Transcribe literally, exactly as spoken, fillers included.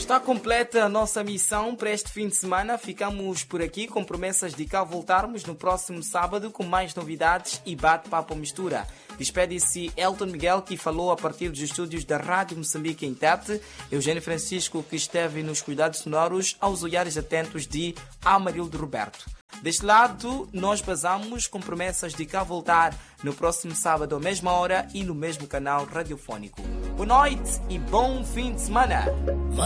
Está completa a nossa missão para este fim de semana. Ficamos por aqui com promessas de cá voltarmos no próximo sábado com mais novidades e bate-papo mistura. Despede-se Elton Miguel, que falou a partir dos estúdios da Rádio Moçambique em Tete, Eugênio Francisco, que esteve nos cuidados sonoros, aos olhares atentos de Amarildo Roberto. Deste lado, nós basamos com promessas de cá voltar no próximo sábado à mesma hora e no mesmo canal radiofónico. Boa noite e bom fim de semana!